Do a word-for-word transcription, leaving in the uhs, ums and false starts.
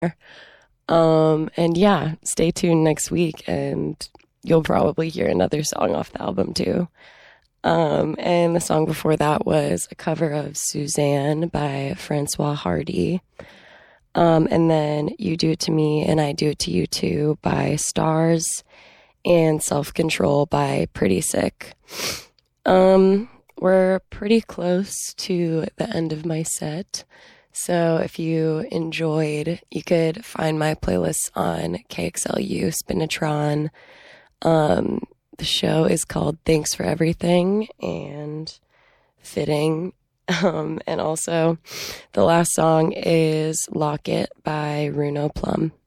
Um, and yeah, stay tuned next week and you'll probably hear another song off the album too. Um, and the song before that was a cover of Suzanne by Francois Hardy. Um, and then You Do It to Me and I Do It to You Too by Stars and Self Control by Pretty Sick. Um, we're pretty close to the end of my set. So if you enjoyed, you could find my playlists on K X L U Spinatron. Um, the show is called Thanks for Everything and fitting. Um, and also the last song is Lock It by Runo Plum.